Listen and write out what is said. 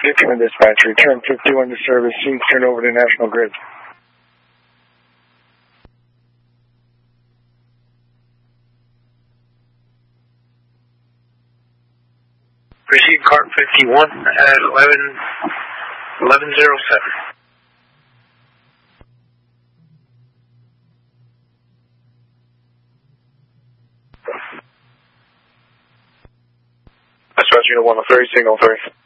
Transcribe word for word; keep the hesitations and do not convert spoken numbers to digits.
fifty-one dispatch, return fifty-one to service, seats turn over to National Grid. Receive cart fifty-one at eleven, eleven oh seven. Dispatch unit one oh three, signal three.